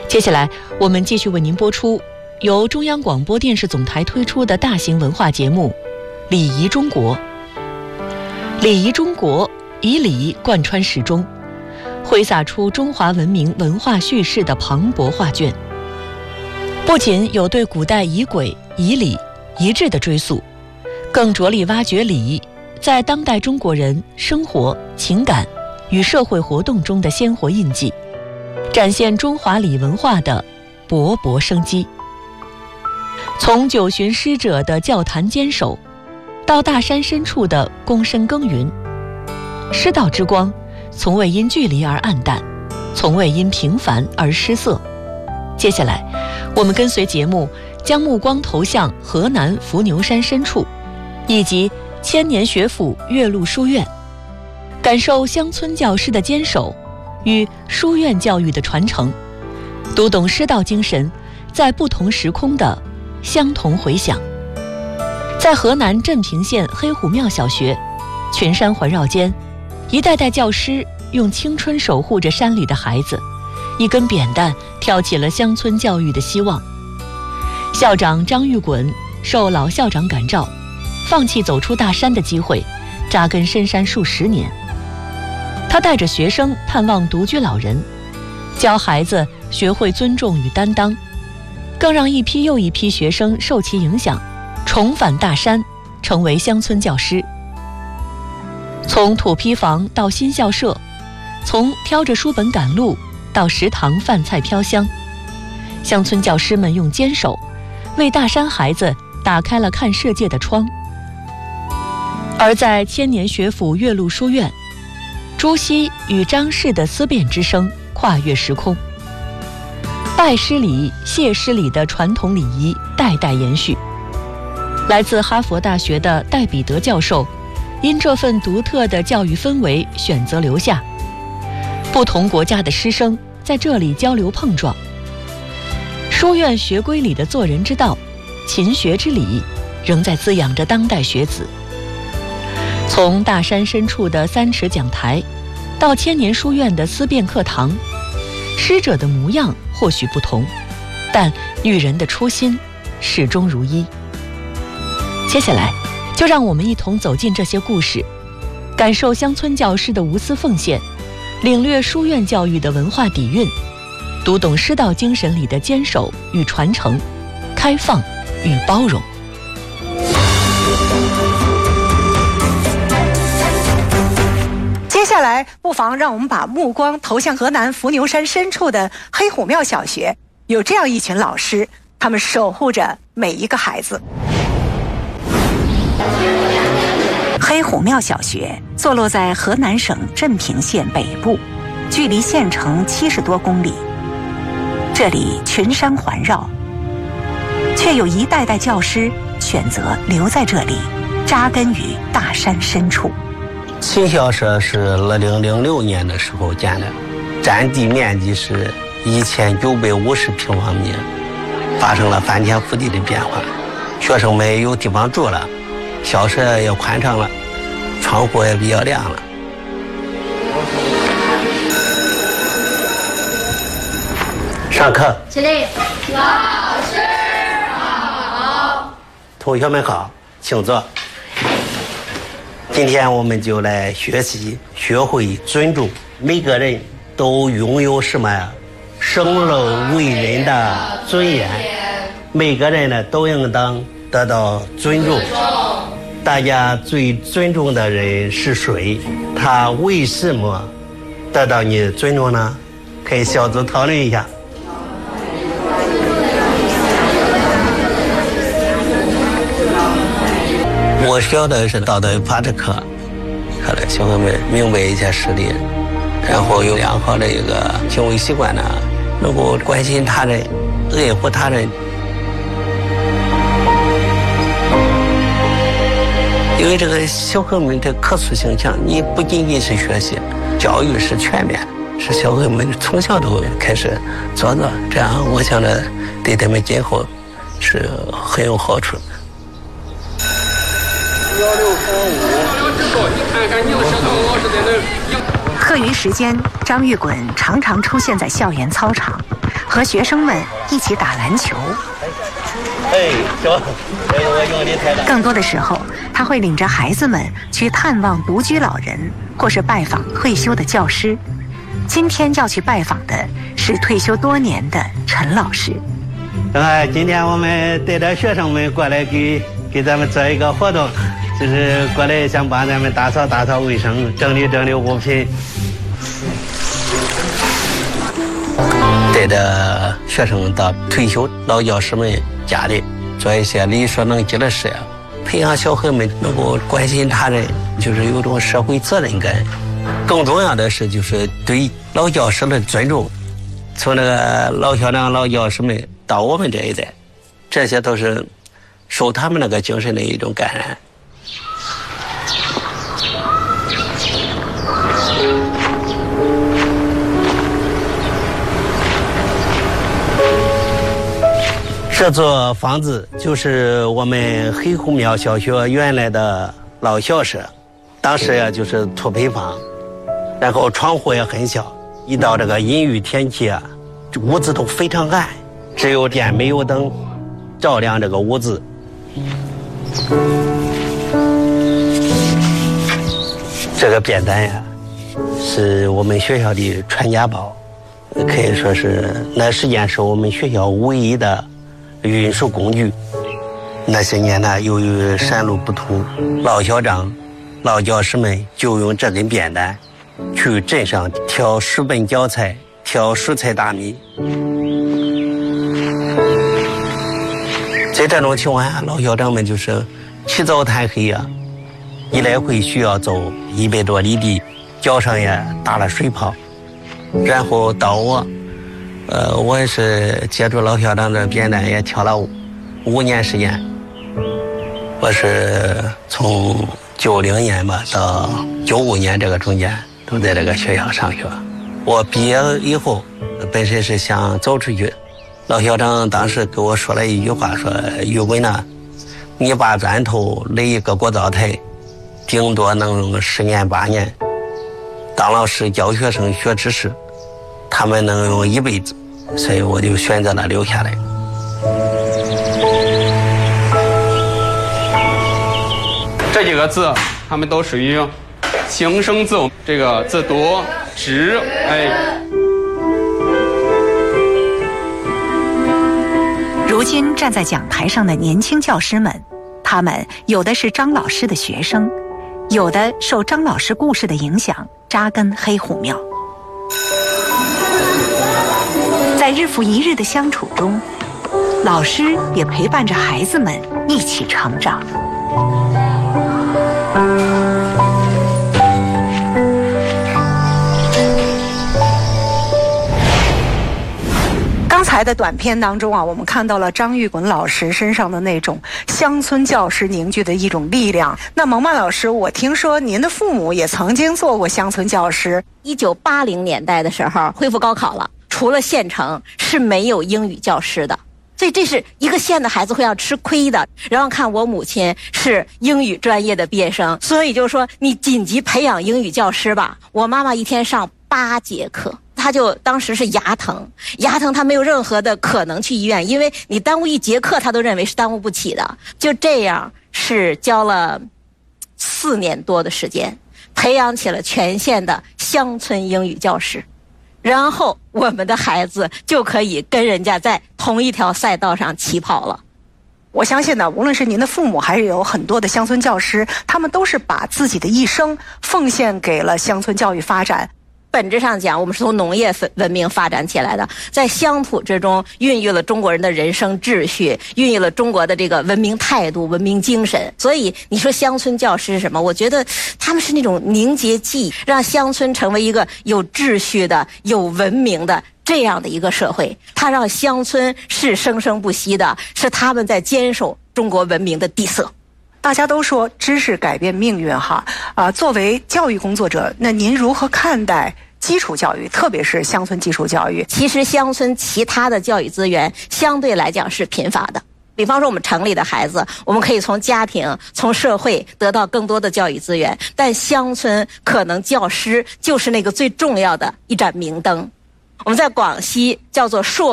接下来我们继续为您播出由中央广播电视总台推出的大型文化节目《礼仪中国》。礼仪中国，以礼贯穿始终，挥洒出中华文明文化叙事的磅礴画卷。不仅有对古代仪轨、仪礼、仪制的追溯，更着力挖掘礼仪在当代中国人生活、情感与社会活动中的鲜活印记，展现中华礼文化的勃勃生机。从九旬师者的教坛坚守，到大山深处的躬身耕耘，师道之光从未因距离而暗淡，从未因平凡而失色。接下来我们跟随节目将目光投向河南伏牛山深处，以及千年学府岳麓书院，感受乡村教师的坚守与书院教育的传承，读懂师道精神在不同时空的相同回响。在河南镇平县黑虎庙小学，群山环绕间，一代代教师用青春守护着山里的孩子，一根扁担挑起了乡村教育的希望。校长张玉衮受老校长感召，放弃走出大山的机会，扎根深山数十年。他带着学生探望独居老人，教孩子学会尊重与担当，更让一批又一批学生受其影响，重返大山，成为乡村教师。从土坯房到新校舍，从挑着书本赶路到食堂饭菜飘香，乡村教师们用坚守为大山孩子打开了看世界的窗。而在千年学府岳麓书院，朱熹与张氏的思辨之声跨越时空，拜师礼、谢师礼的传统礼仪代代延续。来自哈佛大学的戴彼得教授因这份独特的教育氛围选择留下，不同国家的师生在这里交流碰撞。书院学规里的做人之道、勤学之礼，仍在滋养着当代学子。从大山深处的3尺讲台，到千年书院的思辨课堂，师者的模样或许不同，但育人的初心始终如一。接下来就让我们一同走进这些故事，感受乡村教师的无私奉献，领略书院教育的文化底蕴，读懂师道精神里的坚守与传承，开放与包容。 接下来不妨让我们把目光投向河南伏牛山深处的黑虎庙小学，有这样一群老师，他们守护着每一个孩子。黑虎庙小学坐落在河南省镇平县北部，距离县城70多公里。这里群山环绕，却有一代代教师选择留在这里，扎根于大山深处。 新校舍是2006年的时候建的，占地面积是1950平方米，发生了翻天覆地的变化。学生们有地方住了，校舍也宽敞了，窗户也比较亮了。上课， 起立，老师好， 同学们好，请坐。今天我们就来学习，学会尊重。每个人都拥有什么呀？生而为人的尊严。每个人呢都应当得到尊重。大家最尊重的人是谁？他为什么得到你的尊重呢？可以小组讨论一下。我教的是道德与法治课，让小朋友们明白一些事理，然后有良好的一个行为习惯呢，能够关心他人，爱护他人。因为这个小朋友们的可塑性强，你不仅仅是学习，教育是全面，是小朋友们从小都开始做到，这样我想着对他们今后是很有好处。 课余时间，张玉衮常常出现在校园操场， 和学生们一起打篮球。更多的时候，他会领着孩子们去探望独居老人，或是拜访退休的教师。今天要去拜访的是退休多年的陈老师。 今天我们带着学生们过来给咱们做一个活动，就是过来想帮咱们打扫卫生，整理物品。带着学生到退休老教师们家里做一些力所能及的事呀，培养小孩们能够关心他人，就是有种社会责任感。更重要的是，就是对老教师的尊重，从那个老校长、老教师们到我们这一代，这些都是受他们那个精神的一种感染。这座房子就是我们黑虎庙小学原来的老校舍，当时呀就是土坯房，然后窗户也很小，一到这个阴雨天气啊，这屋子都非常暗，只有电没有灯照亮这个屋子。这个便当呀是我们学校的传家宝，可以说是那时间是我们学校唯一的运输工具。那些年呢，由于山路不通，老校长、老教师们就用这根扁担去镇上挑书本教材、挑蔬菜大米。在这种情况下，老校长们就是起早贪黑啊，一来回需要走100多里地，脚上也打了水泡，然后到我也是接触老校长的扁担也挑了5年时间。我是从90年吧到95年这个中间都在这个学校上学。我毕业以后本身是想走出去，老校长当时给我说了一句话，说于文呐，你把砖头垒一个国造台，顶多能10年8年，当老师教学生学知识，他们能用一辈子，所以我就选择了留下来。 这几个字他们都属于形声字，这个字读直如今站在讲台上的年轻教师们，他们有的是张老师的学生，有的受张老师故事的影响扎根黑虎庙。在日复一日的相处中，老师也陪伴着孩子们一起成长。刚才的短片当中啊，我们看到了张玉滚老师身上的那种乡村教师凝聚的一种力量。那蒙曼老师，我听说您的父母也曾经做过乡村教师。 1980年代的时候恢复高考了，除了县城是没有英语教师的，所以这是一个县的孩子会要吃亏的。然后看我母亲是英语专业的毕业生，所以就说你紧急培养英语教师吧。我妈妈一天上8节课，她就当时是牙疼，她没有任何的可能去医院，因为你耽误1节课她都认为是耽误不起的。就这样是教了4年多的时间，培养起了全县的乡村英语教师。然后我们的孩子就可以跟人家在同一条赛道上起跑了。 我相信呢，无论是您的父母还是有很多的乡村教师，他们都是把自己的一生奉献给了乡村教育发展。 本质上讲，我们是从农业文明发展起来的，在乡土之中孕育了中国人的人生秩序，孕育了中国的这个文明态度、文明精神。所以你说乡村教师是什么？我觉得他们是那种凝结剂，让乡村成为一个有秩序的、有文明的这样的一个社会。它让乡村是生生不息的，是他们在坚守中国文明的底色。 大家都说知识改变命运哈，作为教育工作者，那您如何看待基础教育，特别是乡村基础教育？ 其实乡村其他的教育资源相对来讲是贫乏的。比方说我们城里的孩子，我们可以从家庭、从社会得到更多的教育资源，但乡村可能教师就是那个最重要的一盏明灯。我们在广西叫做硕